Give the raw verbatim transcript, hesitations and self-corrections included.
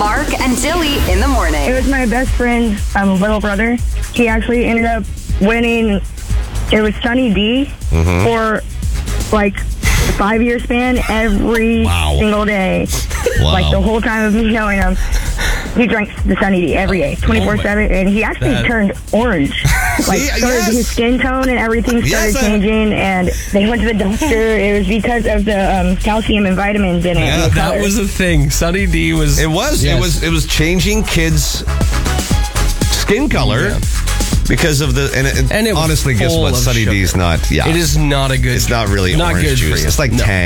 Mark and Dilly in the morning. It was my best friend's um, little brother. He actually ended up winning. It was Sunny D Mm-hmm. for like a five-year span every Wow. single day. Wow. Like the whole time of me knowing him. He drank the Sunny D every day, twenty-four seven, and he actually That- turned orange. Like, See, started, yes. his skin tone and everything started Yes, I- changing, and they went to the doctor. It was because of the um, calcium and vitamins in it. Yeah, and the That color. was a thing. Sunny D was. It was. Yes. It was. It was changing kids' skin color Yeah. because of the. And, it, And it was honestly, guess full what? of Sunny sugar. D's not. Yeah, It is not a good. It's not really not orange good juice. For you. It's like No. Tang.